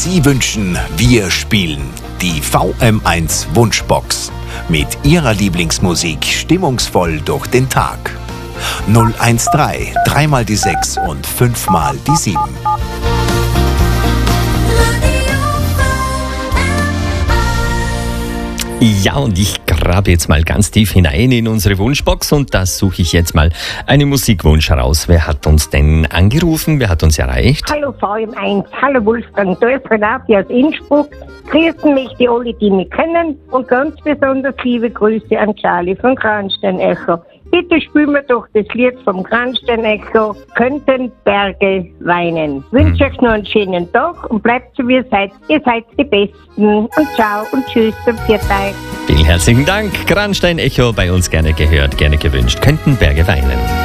Sie wünschen, wir spielen die VM1 Wunschbox. Mit Ihrer Lieblingsmusik stimmungsvoll durch den Tag. 013 3 mal die 6 und 5 mal die 7. Ja, und ich grabe jetzt mal ganz tief hinein in unsere Wunschbox und da suche ich jetzt mal einen Musikwunsch heraus. Wer hat uns denn angerufen? Wer hat uns erreicht? Hallo VM1, hallo Wolfgang, da ist Renate aus Innsbruck. Grüßen mich die alle, die mich kennen und ganz besonders liebe Grüße an Charlie von Kranstein Echo. Bitte spielen wir doch das Lied vom Kranstein Echo, Könnten Berge weinen. Wünsche euch noch einen schönen Tag und bleibt so wie ihr seid. Ihr seid die Besten und ciao und tschüss und viert euch. Vielen herzlichen Dank. Kranstein Echo, bei uns gerne gehört, gerne gewünscht. Könnten Berge weinen.